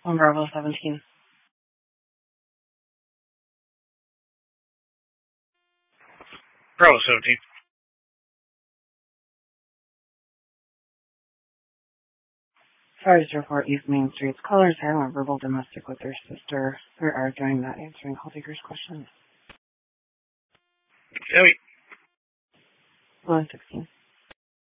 On Bravo 17. Bravo 17. Fires report East Main Street's callers had a verbal domestic with their sister. They're arguing, not answering call takers' questions. Joey. 116.